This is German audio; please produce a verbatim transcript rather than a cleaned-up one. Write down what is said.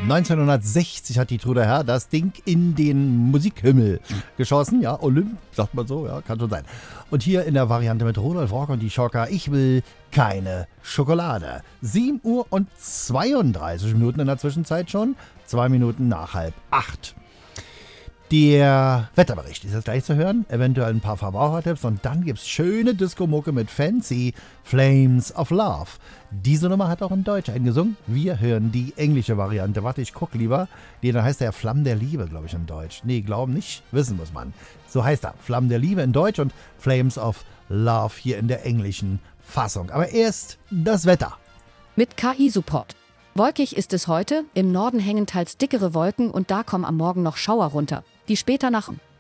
neunzehnhundertsechzig hat die Truder Herr das Ding in den Musikhimmel geschossen. Ja, Olymp, sagt man so, ja, kann schon sein. Und hier in der Variante mit Rudolf Rock und die Schocker, ich will keine Schokolade. sieben Uhr und zweiunddreißig Minuten in der Zwischenzeit schon, zwei Minuten nach halb acht. Der Wetterbericht ist jetzt gleich zu hören, eventuell ein paar Verbrauchertipps und dann gibt's schöne Disco-Mucke mit Fancy Flames of Love. Diese Nummer hat auch in Deutsch eingesungen. Wir hören die englische Variante. Warte, ich guck lieber. Die, da heißt der Flammen der Liebe, glaube ich, in Deutsch. Nee, glauben nicht, wissen muss man. So heißt er. Flammen der Liebe in Deutsch und Flames of Love hier in der englischen Fassung. Aber erst das Wetter. Mit K I-Support. Wolkig ist es heute, im Norden hängen teils dickere Wolken und da kommen am Morgen noch Schauer runter, die später nach